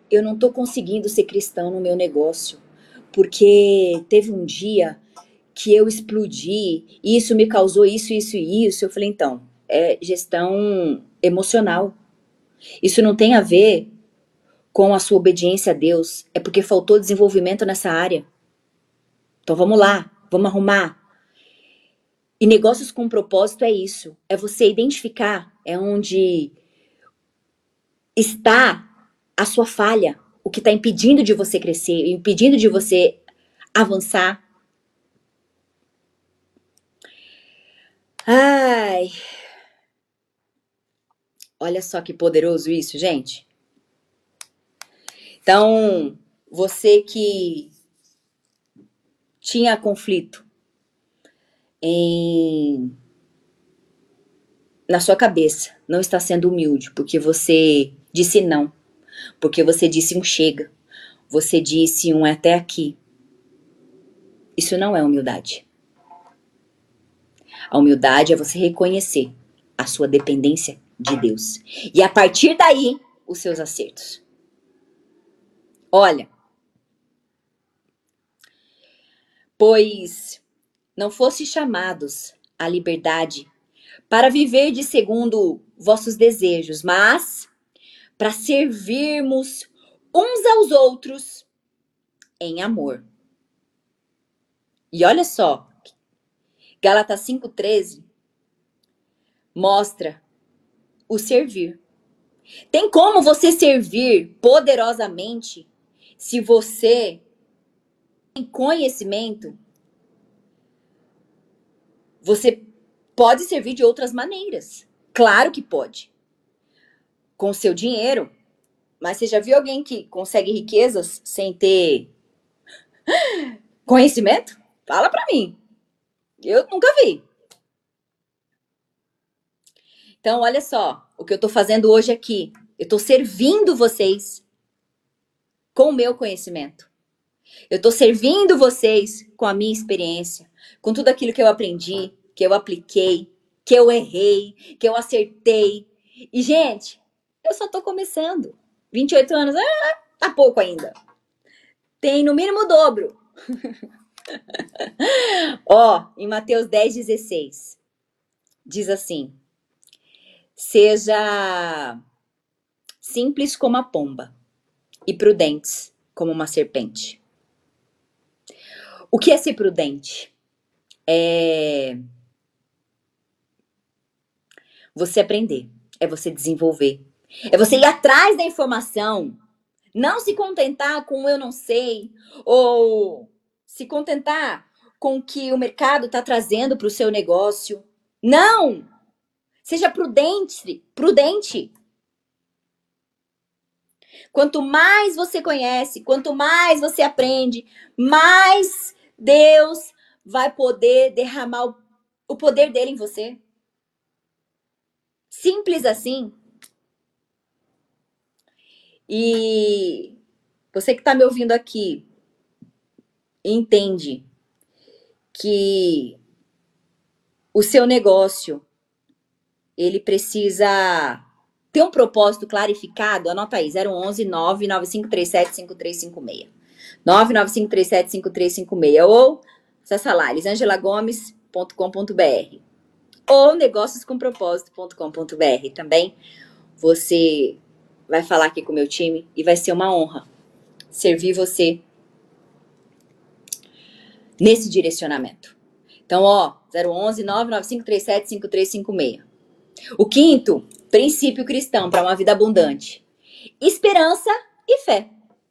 eu não tô conseguindo ser cristão no meu negócio, porque teve um dia que eu explodi, e isso me causou isso, isso e isso. Eu falei, então, é gestão emocional. Isso não tem a ver com a sua obediência a Deus, é porque faltou desenvolvimento nessa área. Então vamos lá, vamos arrumar. E negócios com propósito é isso, é você identificar onde está a sua falha, o que está impedindo de você crescer, impedindo de você avançar. Ai, olha só que poderoso isso, gente. Então, você que tinha conflito na sua cabeça, não está sendo humilde, porque você disse não, porque você disse um chega, você disse um até aqui. Isso não é humildade. A humildade é você reconhecer a sua dependência de Deus. E a partir daí, os seus acertos. Olha, pois não fosse chamados à liberdade para viver de segundo vossos desejos, mas para servirmos uns aos outros em amor. E olha só, Gálatas 5,13 mostra o servir. Tem como você servir poderosamente se você tem conhecimento? Você pode servir de outras maneiras. Claro que pode. Com o seu dinheiro. Mas você já viu alguém que consegue riquezas sem ter conhecimento? Fala pra mim. Eu nunca vi. Então, olha só, o que eu tô fazendo hoje aqui. Eu tô servindo vocês com o meu conhecimento. Eu tô servindo vocês com a minha experiência, com tudo aquilo que eu aprendi, que eu apliquei, que eu errei, que eu acertei. E, gente, eu só tô começando. 28 anos, tá pouco ainda. Tem no mínimo o dobro. Ó, em Mateus 10,16, diz assim: seja simples como a pomba e prudentes como uma serpente. O que é ser prudente? É você aprender, é você desenvolver, é você ir atrás da informação, não se contentar com o eu não sei, ou se contentar com o que o mercado está trazendo para o seu negócio. Não! Seja prudente, prudente. Quanto mais você conhece, quanto mais você aprende, mais Deus vai poder derramar o poder dele em você. Simples assim. E você que está me ouvindo aqui, entende que o seu negócio, ele precisa ter um propósito clarificado. Anota aí, 011 99537 5356. 99537 5356. Ou acessa lá, elisangelagomes.com.br ou negócioscompropósito.com.br. Também você vai falar aqui com o meu time e vai ser uma honra servir você nesse direcionamento. Então, ó, 011 99537 5356. O quinto princípio cristão para uma vida abundante: esperança e fé.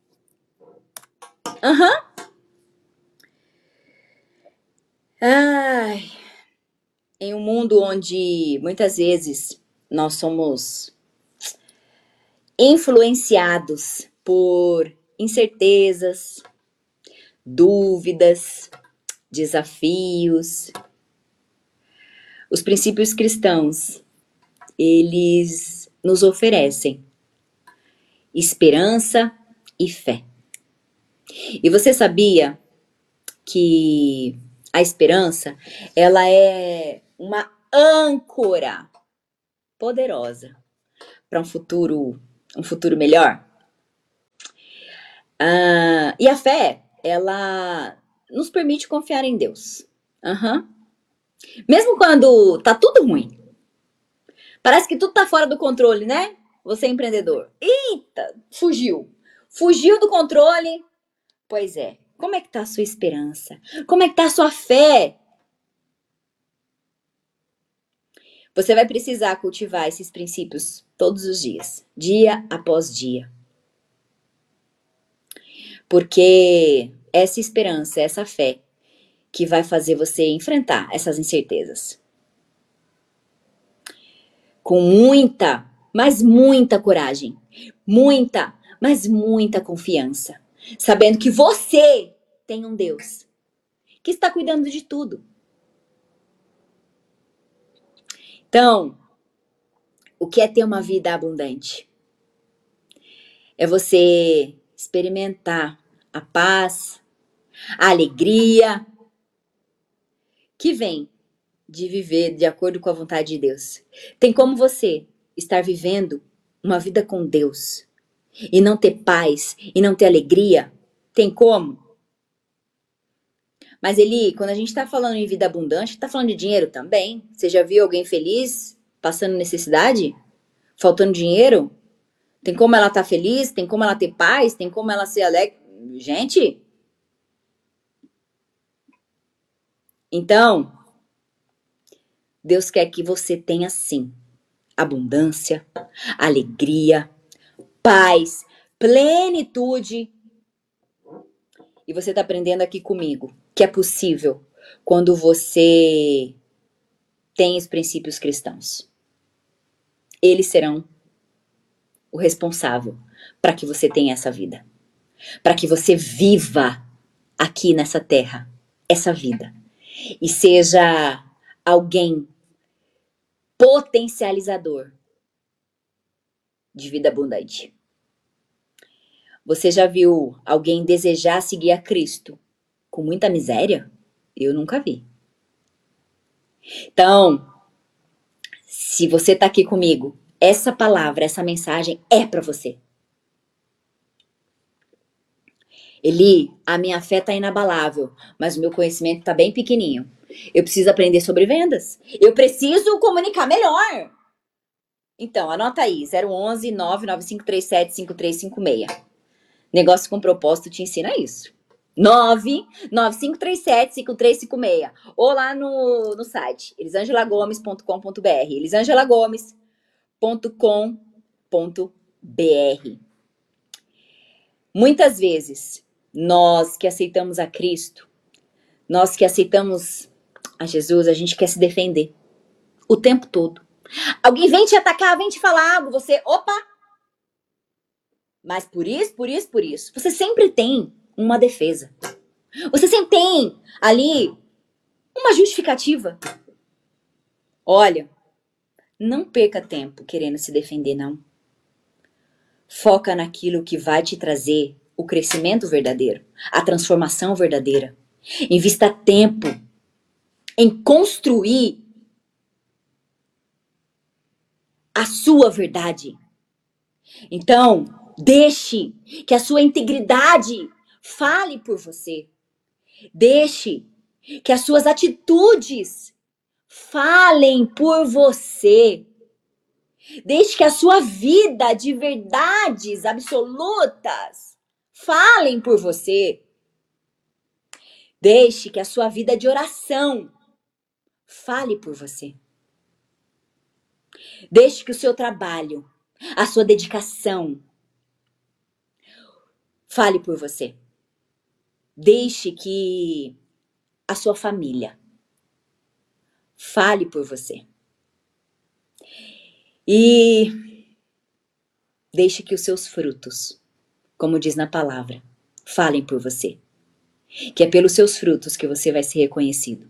Ai, em um mundo onde muitas vezes nós somos influenciados por incertezas, dúvidas, desafios, os princípios cristãos, eles nos oferecem esperança e fé. E você sabia que a esperança, ela é uma âncora poderosa para um futuro melhor? E a fé, ela nos permite confiar em Deus. Aham. Mesmo quando tá tudo ruim. Parece que tudo tá fora do controle, né? Você é empreendedor. Eita, fugiu. Fugiu do controle. Pois é. Como é que tá a sua esperança? Como é que tá a sua fé? Você vai precisar cultivar esses princípios todos os dias, dia após dia. Porque essa esperança, essa fé que vai fazer você enfrentar essas incertezas. Com muita, mas muita coragem. Muita, mas muita confiança. Sabendo que você tem um Deus que está cuidando de tudo. Então, o que é ter uma vida abundante? É você experimentar a paz, a alegria que vem de viver de acordo com a vontade de Deus. Tem como você estar vivendo uma vida com Deus e não ter paz e não ter alegria? Tem como? Mas Eli, quando a gente está falando em vida abundante, está falando de dinheiro também. Você já viu alguém feliz passando necessidade? Faltando dinheiro? Tem como ela estar feliz? Tem como ela ter paz? Tem como ela ser alegre? Gente, então, Deus quer que você tenha sim abundância, alegria, paz, plenitude. E você está aprendendo aqui comigo que é possível quando você tem os princípios cristãos. Eles serão o responsável para que você tenha essa vida. Para que você viva aqui nessa terra essa vida. E seja alguém potencializador de vida abundante. Você já viu alguém desejar seguir a Cristo com muita miséria? Eu nunca vi. Então, se você está aqui comigo, essa palavra, essa mensagem é para você. Eli, a minha fé está inabalável, mas o meu conhecimento está bem pequenininho. Eu preciso aprender sobre vendas. Eu preciso comunicar melhor. Então, anota aí, 011 99537 5356. Negócio com propósito te ensina isso. 99537-5356. Ou lá no site, elisangelagomes.com.br. elisangelagomes.com.br. Muitas vezes, nós que aceitamos a Cristo, nós que aceitamos a Jesus, a gente quer se defender o tempo todo. Alguém vem te atacar, vem te falar algo, você, opa! Mas por isso, você sempre tem uma defesa. Você sempre tem ali uma justificativa. Olha, não perca tempo querendo se defender, não. Foca naquilo que vai te trazer o crescimento verdadeiro, a transformação verdadeira. Invista tempo em construir a sua verdade. Então, deixe que a sua integridade fale por você. Deixe que as suas atitudes falem por você. Deixe que a sua vida de verdades absolutas falem por você. Deixe que a sua vida de oração fale por você. Deixe que o seu trabalho, a sua dedicação fale por você. Deixe que a sua família fale por você. E deixe que os seus frutos, como diz na palavra, falem por você. Que é pelos seus frutos que você vai ser reconhecido.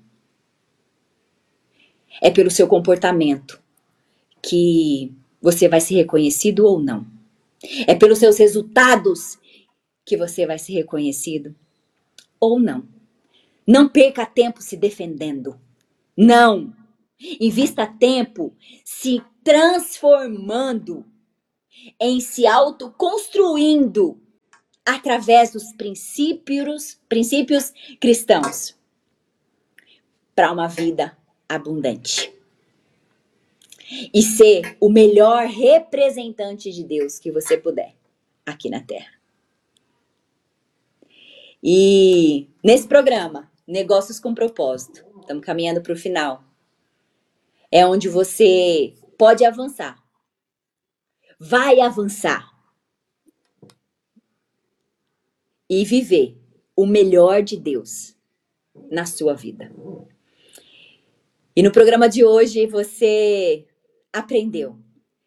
É pelo seu comportamento que você vai ser reconhecido ou não. É pelos seus resultados que você vai ser reconhecido ou não. Não perca tempo se defendendo. Não. Invista tempo se transformando, em se autoconstruindo através dos princípios cristãos para uma vida abundante. E ser o melhor representante de Deus que você puder aqui na Terra. E nesse programa, Negócios com Propósito, estamos caminhando para o final, é onde você pode avançar. Vai avançar. E viver o melhor de Deus na sua vida. E no programa de hoje você aprendeu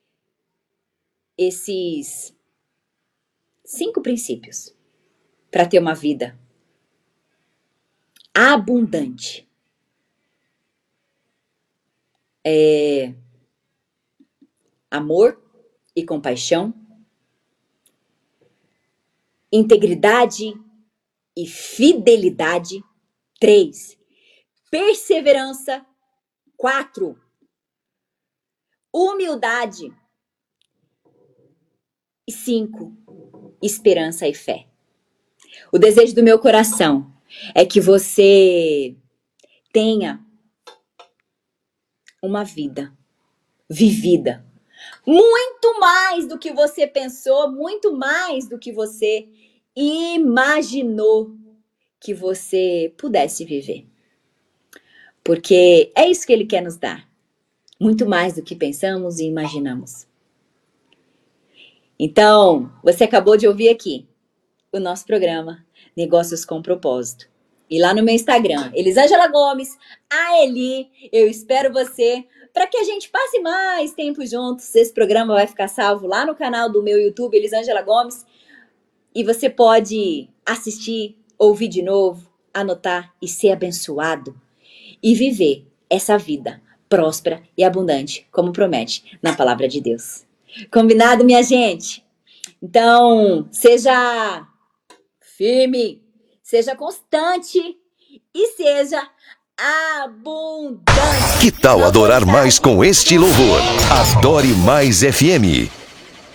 esses 5 princípios para ter uma vida abundante. Amor e compaixão, integridade e fidelidade. 3, perseverança. 4, humildade. E 5, esperança e fé. O desejo do meu coração é que você tenha uma vida vivida muito mais do que você pensou, muito mais do que você imaginou que você pudesse viver. Porque é isso que Ele quer nos dar. Muito mais do que pensamos e imaginamos. Então, você acabou de ouvir aqui o nosso programa Negócios com Propósito. E lá no meu Instagram, Elisângela Gomes, a Eli, eu espero você para que a gente passe mais tempo juntos. Esse programa vai ficar salvo lá no canal do meu YouTube, Elisângela Gomes. E você pode assistir, ouvir de novo, anotar e ser abençoado. E viver essa vida próspera e abundante, como promete na palavra de Deus. Combinado, minha gente? Então, seja firme, seja constante e seja abundante. Que tal adorar mais com este louvor? Adore Mais FM.